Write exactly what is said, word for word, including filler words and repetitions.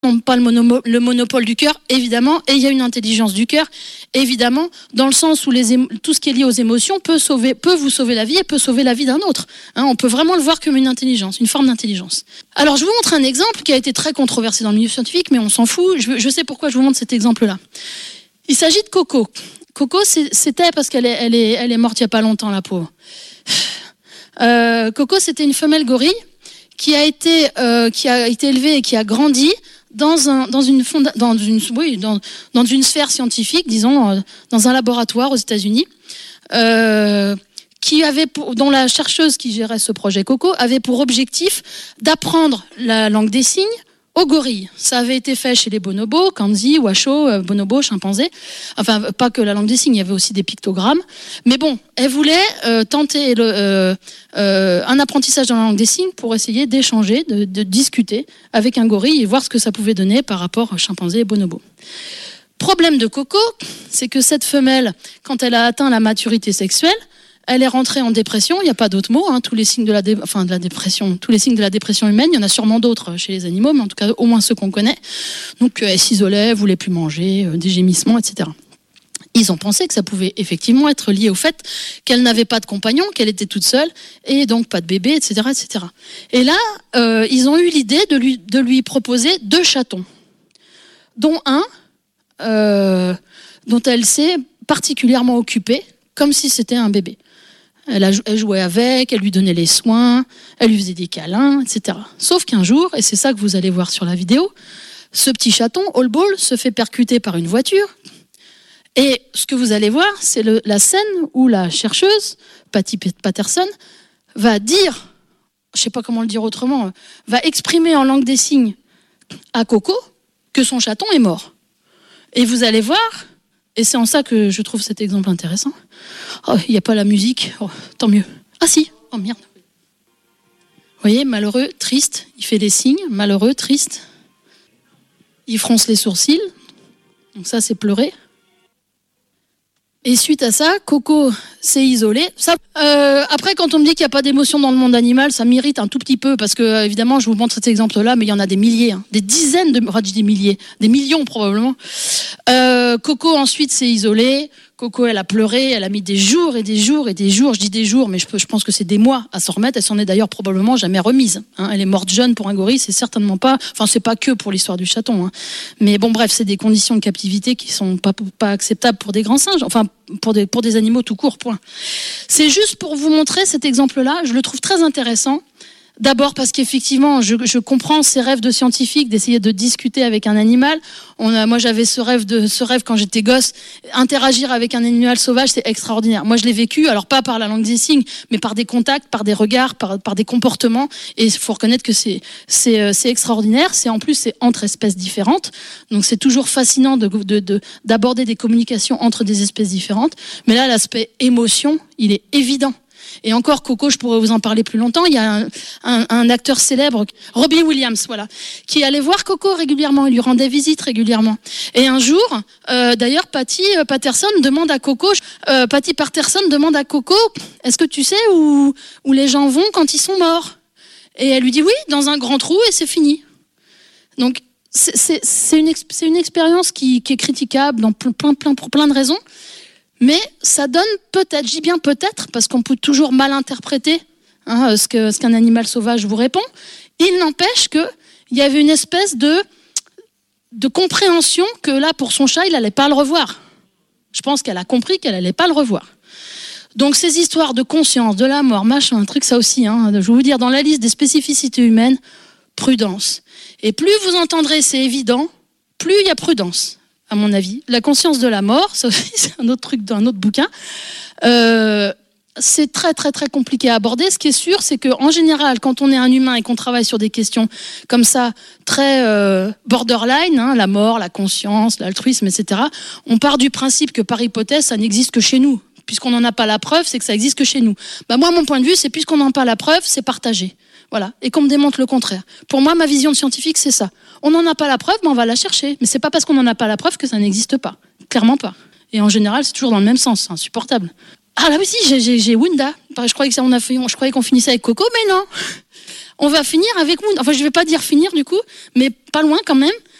n'ont pas le, mono, le monopole du cœur, évidemment, et il y a une intelligence du cœur, évidemment, dans le sens où les émo- tout ce qui est lié aux émotions peut, sauver, peut vous sauver la vie et peut sauver la vie d'un autre. Hein, on peut vraiment le voir comme une intelligence, une forme d'intelligence. Alors, je vous montre un exemple qui a été très controversé dans le milieu scientifique, mais on s'en fout, je, je sais pourquoi je vous montre cet exemple-là. Il s'agit de Coco. Coco, c'est, c'était parce qu'elle est, elle est, elle est morte il n'y a pas longtemps, la pauvre. Euh, Coco, c'était une femelle gorille qui a été, euh, qui a été élevée et qui a grandi dans un, dans une fonda- dans une, oui, dans, dans une sphère scientifique, disons, euh, dans un laboratoire aux États-Unis, euh, qui avait pour, dont la chercheuse qui gérait ce projet Coco avait pour objectif d'apprendre la langue des signes aux gorilles. Ça avait été fait chez les bonobos, kanzi, washoe, bonobos, chimpanzés. Enfin, pas que la langue des signes, il y avait aussi des pictogrammes. Mais bon, elle voulait euh, tenter le, euh, euh, un apprentissage dans la langue des signes pour essayer d'échanger, de, de discuter avec un gorille et voir ce que ça pouvait donner par rapport aux chimpanzés et bonobos. Problème de Coco, c'est que cette femelle, quand elle a atteint la maturité sexuelle, elle est rentrée en dépression, il n'y a pas d'autre mot, hein, tous les signes de la, dé... enfin, de la dépression, tous les signes de la dépression humaine, il y en a sûrement d'autres chez les animaux, mais en tout cas au moins ceux qu'on connaît. Donc elle s'isolait, elle voulait plus manger, euh, des gémissements, et cetera. Ils ont pensé que ça pouvait effectivement être lié au fait qu'elle n'avait pas de compagnon, qu'elle était toute seule, et donc pas de bébé, et cetera, et cetera. Et là, euh, ils ont eu l'idée de lui, de lui proposer deux chatons, dont un euh, dont elle s'est particulièrement occupée, comme si c'était un bébé. Elle, a, elle jouait avec, elle lui donnait les soins, elle lui faisait des câlins, et cetera. Sauf qu'un jour, et c'est ça que vous allez voir sur la vidéo, ce petit chaton, All Ball, se fait percuter par une voiture. Et ce que vous allez voir, c'est le, la scène où la chercheuse, Patty Patterson, va dire, je ne sais pas comment le dire autrement, va exprimer en langue des signes à Coco que son chaton est mort. Et vous allez voir, et c'est en ça que je trouve cet exemple intéressant. Oh, il n'y a pas la musique, oh, tant mieux. Ah si, oh merde. Vous voyez, malheureux, triste, il fait des signes, malheureux, triste. Il fronce les sourcils, donc ça c'est pleurer. Et suite à ça, Coco s'est isolée. Ça, euh, après, quand on me dit qu'il n'y a pas d'émotion dans le monde animal, ça m'irrite un tout petit peu parce que, euh, évidemment, je vous montre cet exemple-là, mais il y en a des milliers, hein, des dizaines de, enfin, je dis des milliers, des millions probablement. Euh, Coco ensuite s'est isolée. Coco, elle a pleuré, elle a mis des jours et des jours et des jours. Je dis des jours, mais je, je pense que c'est des mois à s'en remettre. Elle s'en est d'ailleurs probablement jamais remise. Hein. Elle est morte jeune pour un gorille, c'est certainement pas. Enfin, c'est pas que pour l'histoire du chaton. Hein. Mais bon, bref, c'est des conditions de captivité qui sont pas pas acceptables pour des grands singes. Enfin, pour des pour des animaux tout court. Point. C'est juste pour vous montrer cet exemple-là. Je le trouve très intéressant. D'abord parce qu'effectivement, je, je comprends ces rêves de scientifique d'essayer de discuter avec un animal. On a, moi, j'avais ce rêve, de, ce rêve quand j'étais gosse. Interagir avec un animal sauvage, c'est extraordinaire. Moi, je l'ai vécu, alors pas par la langue des signes, mais par des contacts, par des regards, par, par des comportements. Et il faut reconnaître que c'est, c'est, c'est extraordinaire. C'est en plus, c'est entre espèces différentes. Donc, c'est toujours fascinant de, de, de, d'aborder des communications entre des espèces différentes. Mais là, l'aspect émotion, il est évident. Et encore, Coco, je pourrais vous en parler plus longtemps. Il y a un, un, un acteur célèbre, Robin Williams, voilà, qui allait voir Coco régulièrement. Il lui rendait visite régulièrement. Et un jour, euh, d'ailleurs, Patty Patterson demande à Coco, euh, Patty Patterson demande à Coco, est-ce que tu sais où, où les gens vont quand ils sont morts? Et elle lui dit oui, dans un grand trou, et c'est fini. Donc, c'est, c'est, c'est, une, c'est une expérience qui, qui est critiquable dans plein, plein, pour plein de raisons. Mais ça donne peut-être, je dis bien peut-être, parce qu'on peut toujours mal interpréter hein, ce, que, ce qu'un animal sauvage vous répond. Il n'empêche qu'il y avait une espèce de, de compréhension que là, pour son chat, il n'allait pas le revoir. Je pense qu'elle a compris qu'elle n'allait pas le revoir. Donc ces histoires de conscience, de la mort, machin, un truc ça aussi, hein, je vais vous dire, dans la liste des spécificités humaines, prudence. Et plus vous entendrez, c'est évident, plus il y a prudence. À mon avis, la conscience de la mort, ça aussi, c'est un autre truc d'un autre bouquin. Euh, c'est très très très compliqué à aborder. Ce qui est sûr, c'est que en général, quand on est un humain et qu'on travaille sur des questions comme ça, très euh, borderline, hein, la mort, la conscience, l'altruisme, et cetera, on part du principe que par hypothèse, ça n'existe que chez nous. Puisqu'on n'en a pas la preuve, c'est que ça existe que chez nous. Bah moi, mon point de vue, c'est puisqu'on n'en a pas la preuve, c'est partagé. Voilà, et qu'on me démontre le contraire. Pour moi, ma vision de scientifique, c'est ça. On n'en a pas la preuve, mais on va la chercher. Mais c'est pas parce qu'on n'en a pas la preuve que ça n'existe pas. Clairement pas. Et en général, c'est toujours dans le même sens. C'est insupportable. Ah là aussi, j'ai, j'ai, j'ai Wunda. Je croyais que ça, on a fait, je croyais qu'on finissait avec Coco, mais non. on va finir avec Moon. Enfin, je vais pas dire finir du coup, mais pas loin quand même.